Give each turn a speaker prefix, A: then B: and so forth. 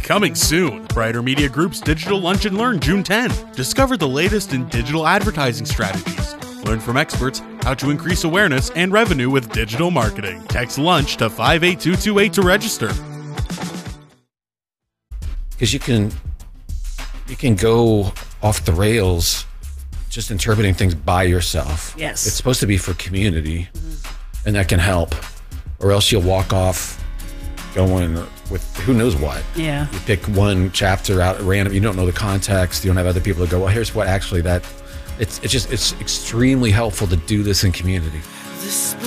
A: Coming soon, Brighter Media Group's Digital Lunch and Learn June 10. Discover the latest in digital advertising strategies. Learn from experts how to increase awareness and revenue with digital marketing. Text LUNCH to 58228 to register.
B: Because you can go off the rails just interpreting things by yourself.
C: Yes.
B: It's supposed to be for community, and that can help. Or else you'll walk off going with who knows what.
C: Yeah.
B: You pick one chapter out at random. You don't know the context. You don't have other people to go, well, here's what actually that. It's extremely helpful to do this in community.